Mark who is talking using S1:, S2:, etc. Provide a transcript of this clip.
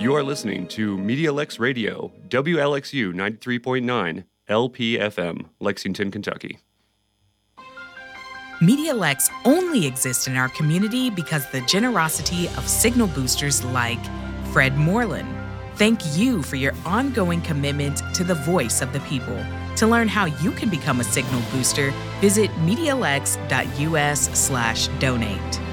S1: You are listening to MediaLex Radio, WLXU 93.9, LPFM, Lexington, Kentucky.
S2: MediaLex only exists in our community because the generosity of signal boosters like Fred Moreland. Thank you for your ongoing commitment to the voice of the people. To learn how you can become a signal booster, visit MediaLex.us/donate.